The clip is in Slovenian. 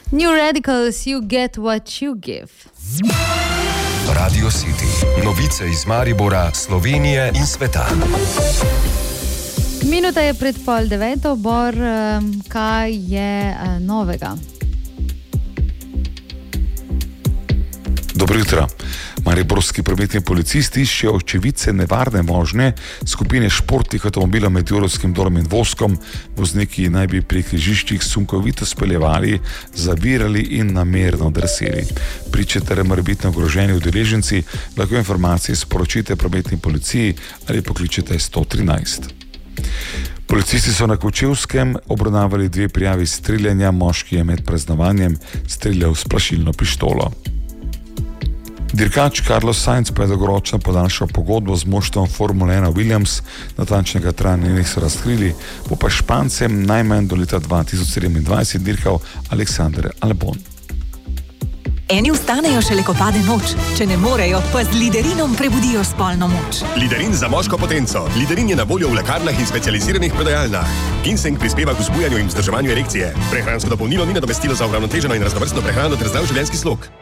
New Radicals, you get what you give. Radio City. Novice iz Maribora, Slovenije in sveta. Minuta je pred 8:30, Bor, kaj je novega? Dobro jutro. Mariborski prometni policisti iščejo očividce nevarne vožnje skupine športnih avtomobilov med Jurovskim dolom in Voskom. Vozniki naj bi pri križiščih sunkovito speljevali, zavirali in namerno drseli. Pričete morebitno ogroženi udeleženci, lahko informacije sporočite prometni policiji ali pokličete 113. Policisti so na Kočevskem obravnavali 2 prijavi streljanja. Moški je med praznovanjem streljal s plašilno pištolo. Dirkač Carlos Sainz pa je dolgoročno podaljšal pogodbo z moštvom Formule 1 Williams, natančnega trajanja niso razkrili, bo pa Špancem najmanj do leta 2027 dirkal Alexander Albon. Eni vstanejo šele, ko pade noč, če ne morejo, pa z Liderinom prebudijo spolno moč. Liderin za moško potenco. Liderin je na voljo v lekarnah in specializiranih prodajalnah. Ginseng prispeva k vzbujanju in vzdrževanju erekcije. Prehransko dopolnilo ni nadomestilo za uravnoteženo in raznovrstno prehrano ter zdrav življenjski slog.